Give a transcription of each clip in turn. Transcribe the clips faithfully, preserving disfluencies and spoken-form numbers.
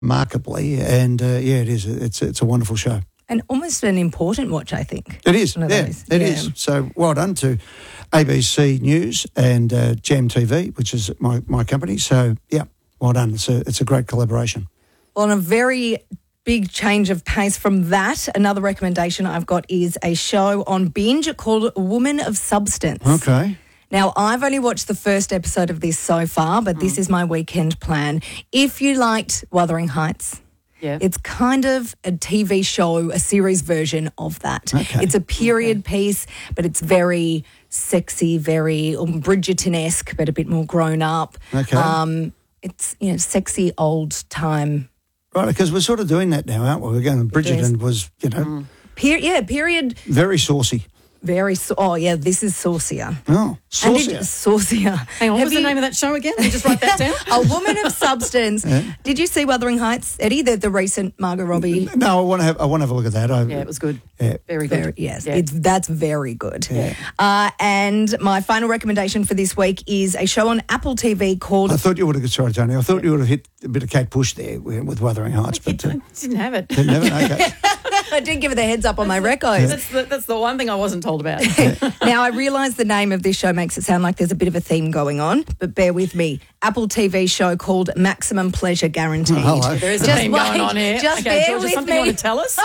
markedly. And, uh, yeah, it is. It's, it's a wonderful show. And almost an important watch, I think. It is, One of yeah, those. it Yeah. is. So well done to A B C News and uh, Jam T V, which is my, my company. So, yeah, well done. It's a, it's a great collaboration. Well, on a very big change of pace from that, another recommendation I've got is a show on Binge called Woman of Substance. Okay. Now, I've only watched the first episode of this so far, but this is my weekend plan. If you liked Wuthering Heights, Yeah. it's kind of a T V show, a series version of that. Okay. It's a period piece, but it's very sexy, very um, Bridgerton-esque, but a bit more grown up. Okay. Um, it's, you know, sexy old time. Right, because we're sort of doing that now, aren't we? We're going, Bridgerton was, you know, Per- yeah, period, very saucy. very, sa- oh yeah, this is saucier. Oh, And saucier. did, saucier. Hang on, what Have was you- the name of that show again? Let me just write that down. A Woman of Substance. Did you see Wuthering Heights, Eddie? The, the recent Margot Robbie. No, I want to have. I want to have a look at that. I, Yeah, it was good. Yeah. Very good. Very, yes, Yeah. it's that's very good. Uh, and my final recommendation for this week is a show on Apple T V called. I thought you would have. Sorry, Tony. I thought you would have hit a bit of Kate Bush there with with Wuthering Heights, but uh, I didn't have it. didn't have it. Okay. I did give it a heads up on my records. That's the, that's the one thing I wasn't told about. Now, I realise the name of this show makes it sound like there's a bit of a theme going on, but bear with me. Apple T V show called Maximum Pleasure Guaranteed. Oh, hello. There is a Just theme wait, going on here. just okay, bear Georgia, with something me. you want to tell us?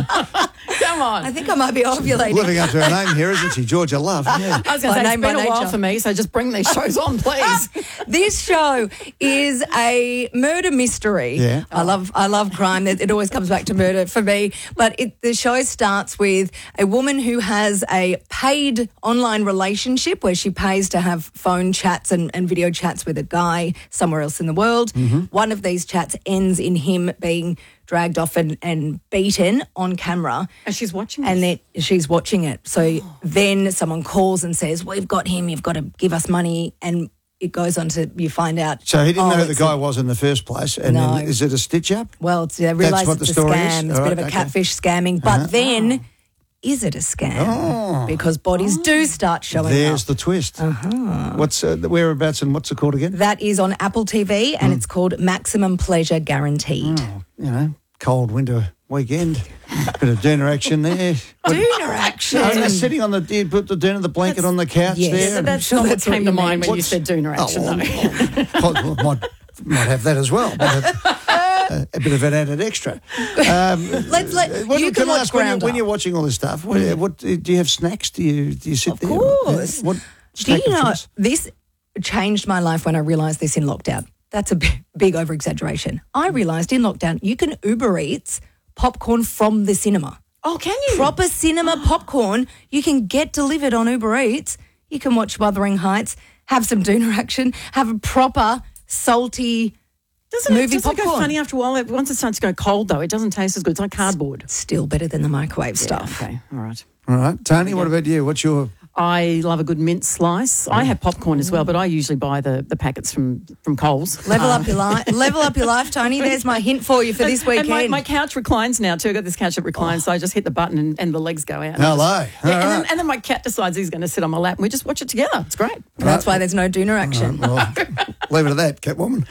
Come on. I think I might be ovulating. Living up to her name here, isn't she? Georgia Love. Yeah. I was going By to say, name, it's been by a while nature. for me, so just bring these shows on, please. This show is a murder mystery. Yeah. I love I love crime. It it always comes back to murder for me. But it, the show starts with a woman who has a paid online relationship where she pays to have phone chats and, and video chats with a guy somewhere else in the world. One of these chats ends in him being dragged off and, and beaten on camera. And she's watching And this. then she's watching it. So then someone calls and says, we've got him, you've got to give us money. And it goes on to, you find out. So he didn't oh, know who the it's guy a- was in the first place. And No. then, is it a stitch up? Well, it's, I realise what it's the a story is? scam. It's a All bit of a right, okay. catfish scamming. But then, is it a scam? Oh. Because bodies do start showing There's up. the twist. Uh-huh. What's uh, the whereabouts and what's it called again? That is on Apple T V Hmm. and it's called Maximum Pleasure Guaranteed. You know, cold winter weekend. Bit of dinner action there. Dooner action. Oh, they're sitting on the, you put the dinner, the blanket on the couch yes. there. So and- That's sure not what that's what came you to mean. mind when you What's- said Dooner action, Oh, though. well, might, might have that as well. Might have, uh, a bit of an added extra. Um, Let's let what- you can I watch ask, when, you, Ground when Up. you're watching all this stuff, what, what do you have snacks? Do you do you sit Of there? course. What Do snack you of know, choice? this changed my life when I realised this in lockdown. That's a big, big over-exaggeration. I realised in lockdown you can Uber Eats popcorn from the cinema. Oh, can you? Proper cinema popcorn you can get delivered on Uber Eats. You can watch Wuthering Heights, have some Dooner action, have a proper salty Doesn't it, movie doesn't it go popcorn. funny after a while? It- Once it starts to go cold, though, it doesn't taste as good. It's like cardboard. Still better than the microwave stuff. Okay, all right. All right, Tony. What about you? What's your? I love a good mint slice. I have popcorn as well, but I usually buy the, the packets from, from Coles. Level up your life, level up your life, Tony. There's my hint for you for this weekend. And my, my couch reclines now too. I've got this couch that reclines, so I just hit the button and, and the legs go out. Hello. Yeah, All and, then, right. and then my cat decides he's going to sit on my lap and we just watch it together. It's great. That's why there's no Dooner action. Well, leave it at that, Catwoman.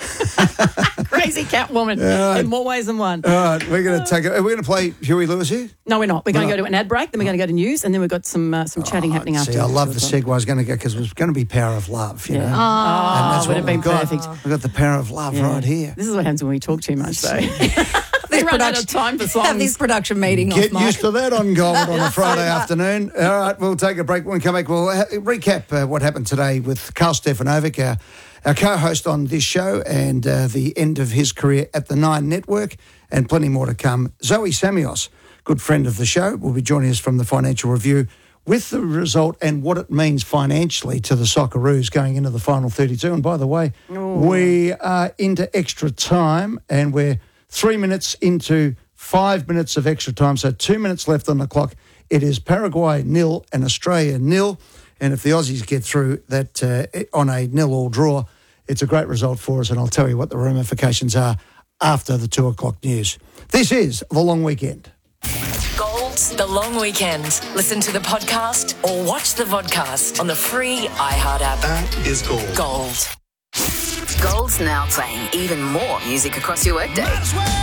Crazy cat woman in more ways than one. All right, we're going to take. A, are we going to play Huey Lewis here? No, we're not. We're going We're to go to an ad break, then we're going to go to news, and then we've got some uh, some chatting happening Oh, after. see, I that love the as well. segue I was going to go because it was going to be Power of Love. You Yeah. know, Oh, and that's would what have been we've got. perfect. We've got the Power of Love Yeah. right here. This is what happens when we talk too much, though. This we run out production- of time for Have songs. this production meeting off, Get Mike. used to that on Gold on a Friday afternoon. All right, we'll take a break. When we come back, we'll ha- recap uh, what happened today with Carl Stefanovic, our, our co-host on this show, and uh, the end of his career at the Nine Network, and plenty more to come. Zoe Samios, good friend of the show, will be joining us from the Financial Review with the result and what it means financially to the Socceroos going into the final thirty-two. And by the way, we are into extra time, and we're three minutes into five minutes of extra time, so two minutes left on the clock. It is Paraguay nil and Australia nil, and if the Aussies get through that uh, on a nil-all draw, it's a great result for us, and I'll tell you what the ramifications are after the two o'clock news. This is The Long Weekend. Gold's The Long Weekend. Listen to the podcast or watch the vodcast on the free iHeart app. That is gold. Gold. Gold's now playing even more music across your workday.